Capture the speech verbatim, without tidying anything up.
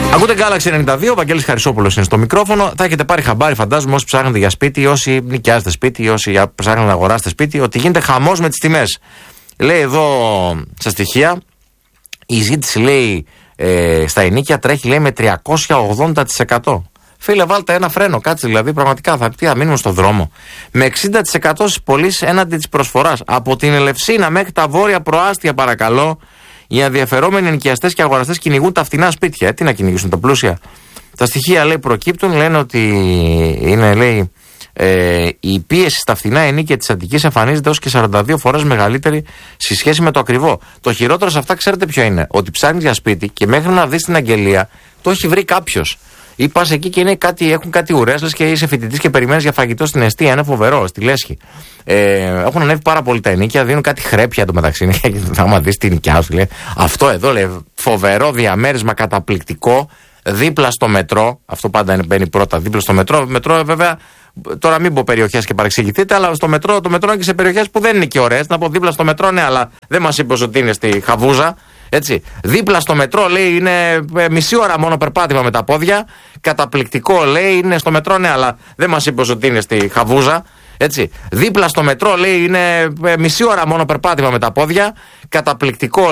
Ακούτε Galaxy ενενήντα δύο, ο Βαγγέλης Χαρισόπουλος είναι στο μικρόφωνο. Θα έχετε πάρει χαμπάρι, φαντάζομαι, όσοι ψάχνετε για σπίτι, όσοι νοικιάζετε σπίτι, όσοι ψάχνετε να αγοράσετε σπίτι, ότι γίνεται χαμός με τις τιμές. Λέει εδώ στα στοιχεία, η ζήτηση λέει ε, στα ενοίκια τρέχει λέει με τριακόσια ογδόντα τοις εκατό. Φίλε, βάλτε ένα φρένο, κάτσε δηλαδή. Πραγματικά θα, τι, θα μείνουμε στον δρόμο. Με εξήντα τοις εκατό στις πωλήσεις έναντι της προσφοράς. Από την Ελευσίνα μέχρι τα βόρεια προάστια, παρακαλώ. Οι ενδιαφερόμενοι ενοικιαστές και αγοραστές κυνηγούν τα φτηνά σπίτια. Ε, τι να κυνηγήσουν, τα πλούσια. Τα στοιχεία λέει προκύπτουν, λένε ότι είναι, λέει, ε, η πίεση στα φθηνά ενοίκια της Αττικής εμφανίζεται ως και σαράντα δύο φορές μεγαλύτερη σε σχέση με το ακριβό. Το χειρότερο σε αυτά, ξέρετε ποιο είναι? Ότι ψάχνεις για σπίτι και μέχρι να δεις την αγγελία το έχει βρει κάποιος. Ή πας εκεί και είναι κάτι, έχουν κάτι ουρές, λες και είσαι φοιτητής και περιμένεις για φαγητό στην εστία. Είναι φοβερό, στη Λέσχη. Ε, έχουν ανέβει πάρα πολύ τα ενοίκια, δίνουν κάτι χρέπια εντωμεταξύ. Άμα δεις την νοικιά σου, λέει. Αυτό εδώ, λέει, φοβερό διαμέρισμα, καταπληκτικό, δίπλα στο μετρό. Αυτό πάντα μπαίνει πρώτα, δίπλα στο μετρό. Μετρό, βέβαια, τώρα μην πω περιοχές και παρεξηγηθείτε, αλλά στο μετρό, το μετρό είναι και σε περιοχές που δεν είναι και ωραίες. Να πω δίπλα στο μετρό, ναι, αλλά δεν μας είπε ότι είναι στη Χαβούζα. Έτσι. Δίπλα στο μετρό, λέει, είναι μισή ώρα μόνο περπάτημα με τα πόδια. Καταπληκτικό, λέει, είναι στο μετρό, ναι, αλλά δεν μας είπε ότι είναι στη Χαβούζα. Έτσι. Δίπλα στο μετρό, λέει, είναι μισή ώρα μόνο περπάτημα με τα πόδια. Καταπληκτικό.